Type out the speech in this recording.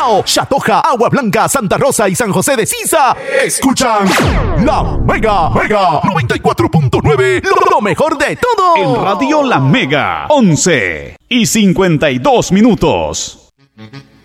Chatoja, Agua Blanca, Santa Rosa y San José de Sisa escuchan La Mega 94.9, lo mejor de todo. En Radio La Mega, 11:52.